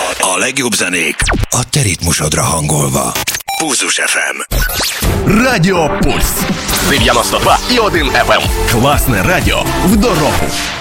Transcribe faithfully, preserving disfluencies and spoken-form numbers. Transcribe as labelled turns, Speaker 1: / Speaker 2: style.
Speaker 1: A legjobb zenék a te ritmusodra hangolva. Pulzus ef em.
Speaker 2: Радіо Пульс. дев'яносто два і один еф ем. Класне радіо в дорогу.